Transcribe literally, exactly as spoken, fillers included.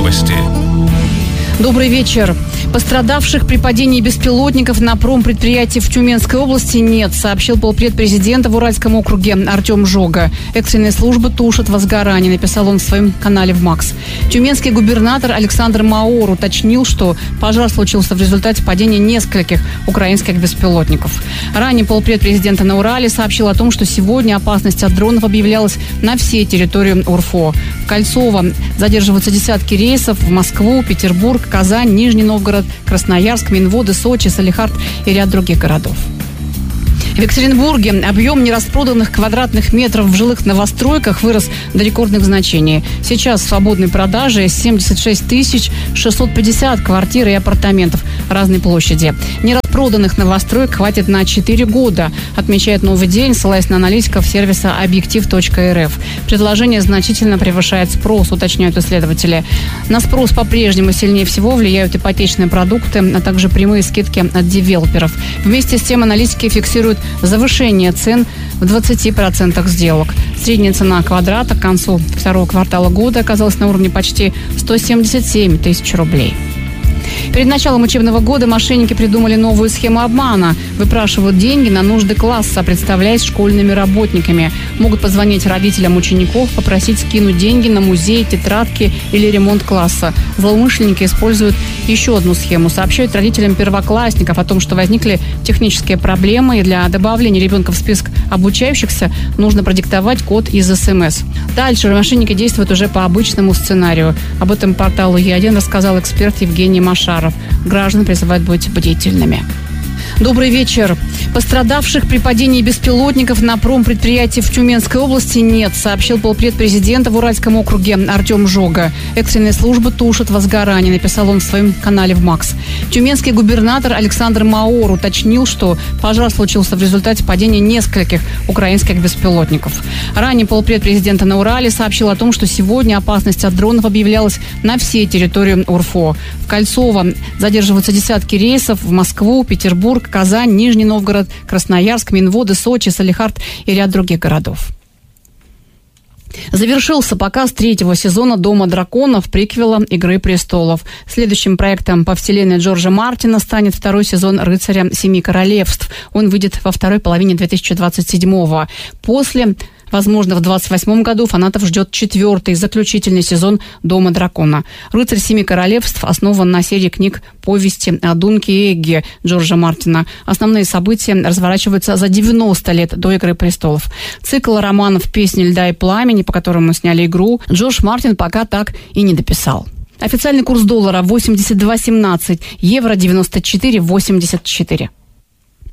Новости. Добрый вечер. Пострадавших при падении беспилотников на промпредприятии в Тюменской области нет, сообщил полпред президента в Уральском округе Артем Жога. Экстренные службы тушат возгорание, написал он в своем канале в МАКС. Тюменский губернатор Александр Маор уточнил, что пожар случился в результате падения нескольких украинских беспилотников. Ранее полпред президента на Урале сообщил о том, что сегодня опасность от дронов объявлялась на всей территории УРФО. В Кольцово задерживаются десятки рейсов в Москву, Петербург, Казань, Нижний Новгород, Красноярск, Минводы, Сочи, Салехард и ряд других городов. В Екатеринбурге объем нераспроданных квадратных метров в жилых новостройках вырос до рекордных значений. Сейчас в свободной продаже семьдесят шесть тысяч шестьсот пятьдесят квартир и апартаментов разной площади. Нераспроданных новостроек хватит на четыре года, отмечает «Новый день», ссылаясь на аналитиков сервиса объектив точка эр эф. Предложение значительно превышает спрос, уточняют исследователи. На спрос по-прежнему сильнее всего влияют ипотечные продукты, а также прямые скидки от девелоперов. Вместе с тем аналитики фиксируют завышение цен в двадцати процентах сделок. Средняя цена квадрата к концу второго квартала года оказалась на уровне почти сто семьдесят семь тысяч рублей. Перед началом учебного года мошенники придумали новую схему обмана. Выпрашивают деньги на нужды класса, представляясь школьными работниками. Могут позвонить родителям учеников, попросить скинуть деньги на музей, тетрадки или ремонт класса. Злоумышленники используют еще одну схему. Сообщают родителям первоклассников о том, что возникли технические проблемы, и для добавления ребенка в список обучающихся нужно продиктовать код из эс эм эс. Дальше мошенники действуют уже по обычному сценарию. Об этом порталу Е один рассказал эксперт Евгений Машаров. Граждан призывают быть бдительными. Добрый вечер. Пострадавших при падении беспилотников на промпредприятии в Тюменской области нет, сообщил полпред президента в Уральском округе Артем Жога. Экстренные службы тушат возгорание, написал он в своем канале в МАКС. Тюменский губернатор Александр Маор уточнил, что пожар случился в результате падения нескольких украинских беспилотников. Ранее полпред президента на Урале сообщил о том, что сегодня опасность от дронов объявлялась на всей территории УРФО. В Кольцово задерживаются десятки рейсов в Москву, Петербург, Казань, Нижний Новгород, Красноярск, Минводы, Сочи, Салехард и ряд других городов. Завершился показ третьего сезона «Дома драконов», приквела «Игры престолов». Следующим проектом по вселенной Джорджа Мартина станет второй сезон «Рыцаря Семи Королевств». Он выйдет во второй половине две тысячи двадцать седьмого. После, возможно, в двадцать восьмом году фанатов ждет четвертый, заключительный сезон «Дома дракона». «Рыцарь Семи Королевств» основан на серии книг повести о Дунке и Эгге Джорджа Мартина. Основные события разворачиваются за девяносто лет до «Игры престолов». Цикл романов «Песни льда и пламени», по которому сняли игру, Джордж Мартин пока так и не дописал. Официальный курс доллара восемьдесят два семнадцать, евро девяносто четыре восемьдесят четыре.